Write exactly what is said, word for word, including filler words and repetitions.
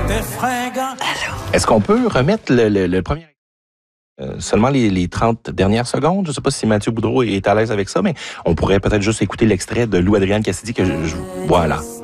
T'es fringant. Est-ce qu'on peut remettre le, le, le premier... Euh, seulement les, les trente dernières secondes? Je ne sais pas si Mathieu Boudreau est à l'aise avec ça, mais on pourrait peut-être juste écouter l'extrait de Lou Adrienne Cassidy que je, je... Voilà.